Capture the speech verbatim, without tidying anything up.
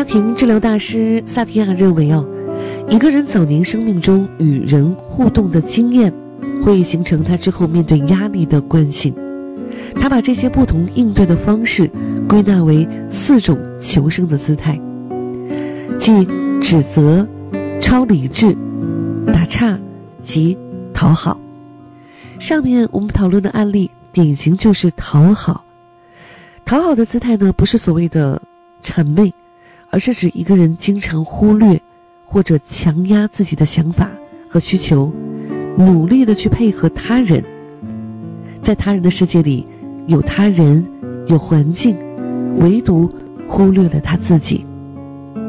家庭治疗大师萨提亚认为哦，一个人早年生命中与人互动的经验会形成他之后面对压力的惯性。他把这些不同应对的方式归纳为四种求生的姿态，即指责、超理智、打岔及讨好。上面我们讨论的案例典型就是讨好。讨好的姿态呢，不是所谓的谄媚，而是指一个人经常忽略或者强压自己的想法和需求，努力的去配合他人。在他人的世界里，有他人，有环境，唯独忽略了他自己。